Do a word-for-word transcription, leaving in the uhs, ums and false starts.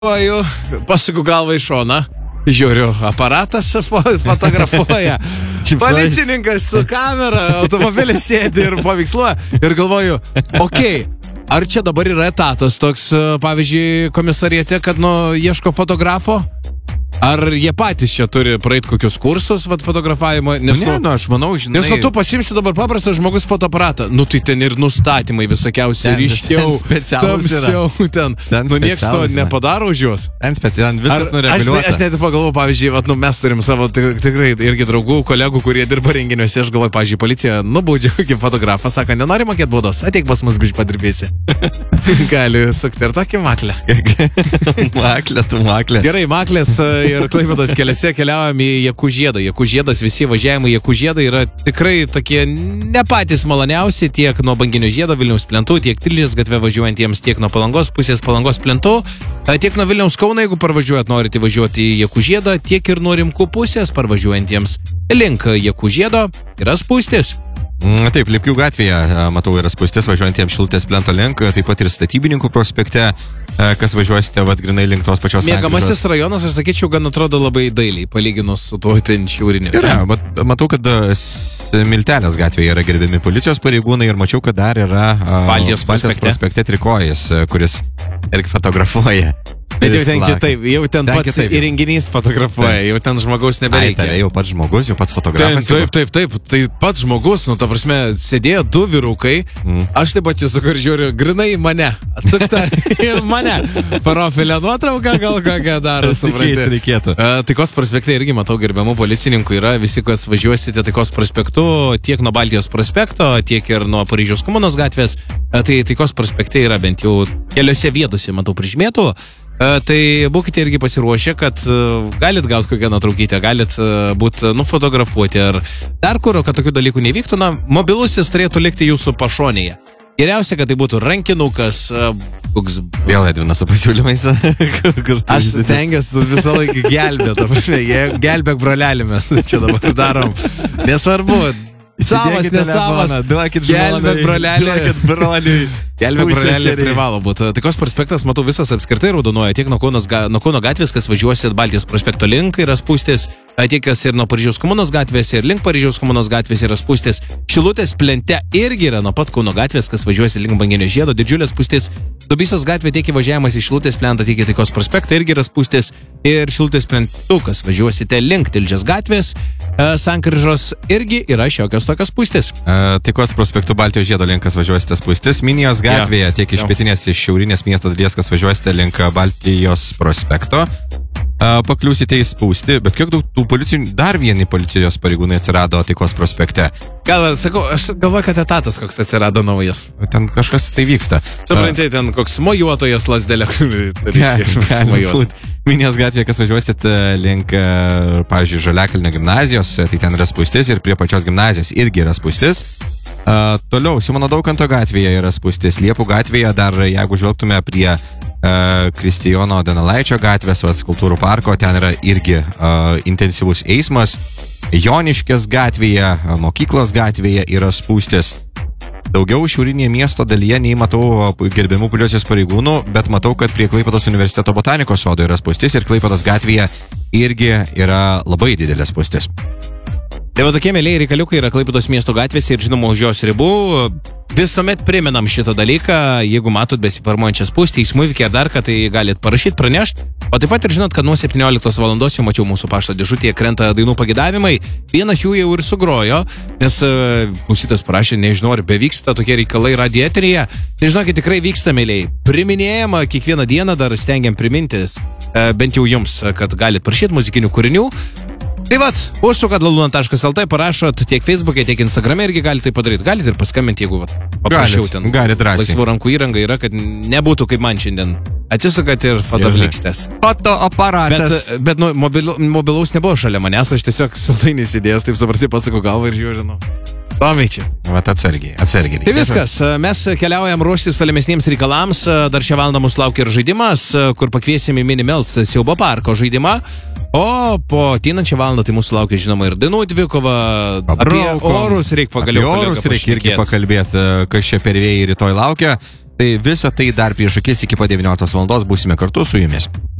Fotografuoju, pasuku galvą į šoną, žiūriu, aparatas fotografuoja, policininkas su kamera, automobilis sėdi ir paveiksluoja ir galvoju, okei, okay, ar čia dabar yra etatas toks, pavyzdžiui, komisariete, kad, nu, ieško fotografo? Ar jie patys čia turi praeit kokius kursus vat, fotografavimo? Nes, ne, nu, aš manau, žinai... Nes nu, tu pasimsi dabar paprastas žmogus fotoaparatą. Nu, tai ten ir nustatymai visokiausi ryškiau, tamsiau, ten. ten nu, nieks to nepadaro už juos. Ten specialiai, viskas nureguliuota. Aš, aš net pagalvoju, pavyzdžiui, vat, nu, mes turim savo tikrai irgi draugų, kolegų, kurie dirba renginiuose. Aš galvoju, pavyzdžiui, policija nubaudžia kaip fotografą, sako, nenori mokėti baudos, ateik pas mus biškai padirbėsi. Gali sukti ir tokį maklę. Maklę, tu maklę. Gerai, maklės ir Klaipėdos keliuose keliaujam į Jakužiedą. Jakužiedas, visi važiavimai Jakužiedą yra tikrai tokie ne patys maloniausi, tiek nuo Banginio žiedo Vilniaus plentų, tiek Tilžės gatve važiuojantiems, tiek nuo Palangos pusės Palangos plentų, tiek nuo Vilniaus Kauno, jeigu parvažiuojat, norite važiuoti į Jakužiedą, tiek ir nuo Rimkų pusės parvažiuojantiems link Jakužiedo yra spūstis. Taip, Lipkių gatvėje, matau, yra spūstis važiuojantiems Šilutės plento link, taip pat ir Statybininkų prospekte, kas važiuosite, vad, grinai link tos pačios Mėgamasis sankryžos. Rajonas, aš sakyčiau, gan atrodo labai dailiai, palyginus su tuo ten šiauriniu. Yra, mat, matau, kad Miltelės gatvėje yra gerbiami policijos pareigūnai ir mačiau, kad dar yra Baltijos prospekte, prospekte Trikojas, kuris irgi fotografuoja. Bet jau ten kitaip, jau ten, ten pats kitaip. Įrenginys fotografuoja, jau ten žmogaus nebereikia. Ai, jau pats žmogus, jau pats fotografas. Ten, taip, taip, taip, tai pats žmogus, nu, ta prasme, sėdėjo du vyrukai, mm. aš taip pat jūsų, kur žiūriu, grinai mane, atsukta ir mane, profilio nuotrauką gal kokią daro, suprantate. Reikėtų. Taikos prospekte irgi matau gerbiamų policininkų yra, visi, kas važiuosite Taikos prospektu, tiek nuo Baltijos prospekto, tiek ir nuo Paryžiaus Komunos gatvės, tai Taikos prospekte yra bent jau keliose vietose, matau, prižymėtų. Tai būkite irgi pasiruošę, kad galit gauti kokią nuotraukytę, galit būti nufotografuoti ar dar kur, kad tokių dalykų nevyktų, na, mobilusis turėtų likti jūsų pašonėje. Geriausia, kad tai būtų rankinukas, koks... Vėl Edvinas su pasiūlymais. Aš stengiuosi visą laiką gelbėti, gelbėk brolelėmis, čia dabar darom. Nesvarbu. Savas, nesavas, gelbėk brolelį, duokit broliui. Gelbėk brolelį privalo būti. Taikos prospektas, matau, visas apskritai raudonuoja, tiek nuo Kauno, nuo Kauno gatvės, kas važiuosit Baltijos prospekto link, yra spūstis, tiek kas ir nuo Paryžiaus Komunos gatvės, ir link Paryžiaus Komunos gatvės yra spūstis. Šilutės plente irgi yra nuo pat Kauno gatvės, kas važiuosit link Banginio žiedo, didžiulės spūstis. Dubysos gatvė tiek įvažiavimas į Šilutės plentą, tiek į Taikos prospektą irgi yra spūstis. Ir Šilutės plentukas važiuosite link Tilžės gatvės, sankryžos irgi yra šiokios tokios spūstis. Taikos prospektų Baltijos žiedo linkas važiuosite spūstis. Minijos gatvėje, ja, tiek iš ja. Pietinės, iš šiaurinės miesto dalies, kas važiuosite link Baltijos prospekto. Pakliūsite į spūstį, bet kiek daug tų policijų, dar vieni policijos pareigūnai atsirado Taikos prospekte. Gal, sakau, aš galvoju, kad etatas koks atsirado naujas. Ten kažkas tai vyksta. Suprantate, ten koks mojuotojas lasdelė. Minijos gatvėje, kas važiuosit link, pavyzdžiui, Žaliakalnio gimnazijos, tai ten yra spūstis ir prie pačios gimnazijos irgi yra spūstis. Uh, toliau, Simono Daukanto gatvėje yra spūstis, Liepų gatvėje dar, jeigu žvelgtume prie uh, Kristijono Donelaičio gatvės, vat, Skulptūrų parko, ten yra irgi uh, intensyvus eismas, Joniškės gatvėje, uh, Mokyklos gatvėje yra spūstis. Daugiau šiaurinėje miesto dalyje nei matau gerbiamų policijos pareigūnų, bet matau, kad prie Klaipėdos universiteto botanikos sodo yra spūstis ir Klaipėdos gatvėje irgi yra labai didelė spūstis. Tai va tokie mėliai reikaliukai yra Klaipėdos miesto gatvėse ir žinoma už jos ribų. Visuomet priminam šitą dalyką, jeigu matot besiformuojančią spūstį, eismo įvykį ar dar ką, tai galit parašyti, pranešti. O taip pat ir žinot, kad nuo septynioliktos valandos jau mačiau mūsų pašto dėžutėje krenta dainų pagidavimai. Vienas jų jau ir sugrojo, nes klausytas parašė, nežinau, ar bevyksta tokie reikalai radijo eteryje. Tai žinokit, tikrai vyksta mėliai. Priminėjama kiekvieną dieną, dar stengiam primintis, bent jau jums, kad galit parašyti muzikinių kūrinių. Tai vat, užsukat lalūna taškas lt, parašot tiek Facebook'e, tiek Instagram'e irgi galite tai padaryti. Galite ir paskambinti, jeigu vat, paprašiau ten. Galite drąsiai. Laisvų rankų įranga yra, kad nebūtų kaip man šiandien. Atsisukat ir fotovlikstės. Fotoaparatas. Bet, bet nu, mobilu, mobilaus nebuvo šalia manęs, aš tiesiog saldainį įsidėjęs, taip supratau, pasakau galvą ir žiūriu, nu. Pameičiai. Vat atsargiai, atsargiai. Tai viskas, mes keliaujam ruoštis tolimesniems reikalams, dar šią valandą mūsų laukia ir žaidimas, kur pakviesim į Minimels siaubo parko žaidimą. O po ateinančią valandą tai mūsų laukia žinoma ir dainų dvikova, apie orus reikia pagaliau apie orus reikia irgi pakalbėti, kas čia per vėjai rytoj laukia. Tai visa tai dar prieš akis iki po devynioliktos valandos būsime kartu su jumis.